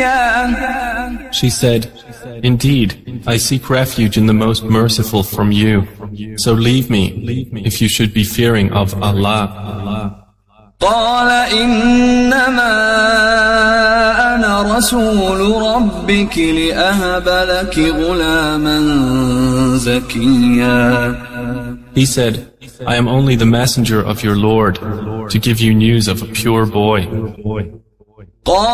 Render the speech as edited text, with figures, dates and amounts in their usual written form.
She said, "Indeed, I seek refuge in the most merciful from you. So leave me, if you should be fearing of Allah." قال إنما أنا رسول ربك لأهب لك غلاما زكيا. He said, "I am only the messenger of your Lord to give you news of a pure boy."